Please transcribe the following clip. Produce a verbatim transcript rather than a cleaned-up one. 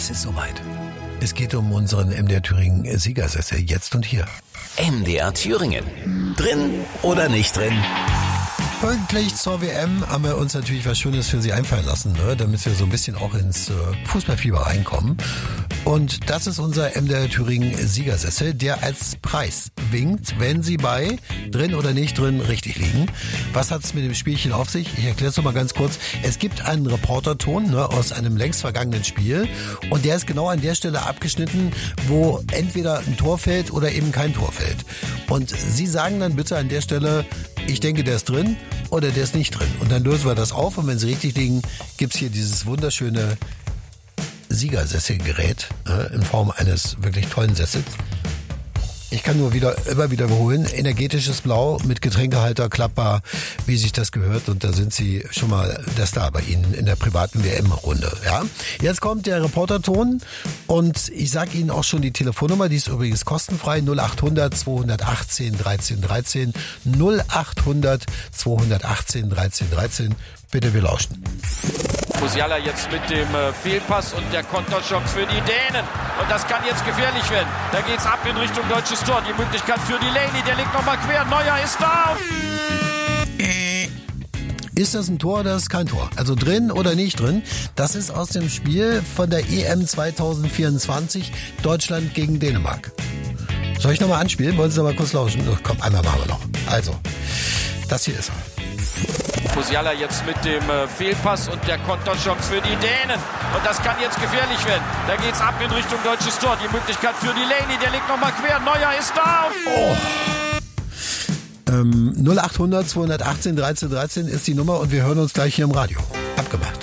Es ist soweit. Es geht um unseren M D R Thüringen Siegersessel jetzt und hier. M D R Thüringen. Drin oder nicht drin? Pünktlich zur W M haben wir uns natürlich was Schönes für Sie einfallen lassen, ne? Damit wir so ein bisschen auch ins äh, Fußballfieber reinkommen. Und das ist unser M D R Thüringen Siegersessel, der als Preis winkt, wenn Sie bei drin oder nicht drin richtig liegen. Was hat es mit dem Spielchen auf sich? Ich erkläre es noch mal ganz kurz. Es gibt einen Reporterton, ne, aus einem längst vergangenen Spiel und der ist genau an der Stelle abgeschnitten, wo entweder ein Tor fällt oder eben kein Tor fällt. Und Sie sagen dann bitte an der Stelle, ich denke, der ist drin oder der ist nicht drin. Und dann lösen wir das auf und wenn Sie richtig liegen, gibt's hier dieses wunderschöne Siegersesselgerät äh, in Form eines wirklich tollen Sessels. Ich kann nur wieder immer wieder wiederholen, energetisches Blau mit Getränkehalter, klappbar, wie sich das gehört. Und da sind Sie schon mal der Star bei Ihnen in der privaten W M-Runde. Ja? Jetzt kommt der Reporterton und ich sage Ihnen auch schon die Telefonnummer, die ist übrigens kostenfrei, null acht hundert zweihundertachtzehn dreizehn dreizehn, null acht hundert zweihundertachtzehn dreizehn dreizehn. Bitte, wir lauschen. Musiala jetzt mit dem äh, Fehlpass und der Konterchance für die Dänen. Und das kann jetzt gefährlich werden. Da geht's ab in Richtung deutsches Tor. Die Möglichkeit für Delaney, der legt nochmal quer. Neuer ist da. Ist das ein Tor oder ist kein Tor? Also drin oder nicht drin? Das ist aus dem Spiel von der E M zwanzig vierundzwanzig Deutschland gegen Dänemark. Soll ich nochmal anspielen? Wollen Sie noch mal kurz lauschen? Komm, einmal machen wir noch. Also, das hier ist er. Musiala jetzt mit dem äh, Fehlpass und der Konterchance für die Dänen. Und das kann jetzt gefährlich werden. Da geht's ab in Richtung deutsches Tor. Die Möglichkeit für Delaney, der legt nochmal quer. Neuer ist da. Oh. Ähm, null acht hundert zweihundertachtzehn dreizehn dreizehn ist die Nummer und wir hören uns gleich hier im Radio. Abgemacht.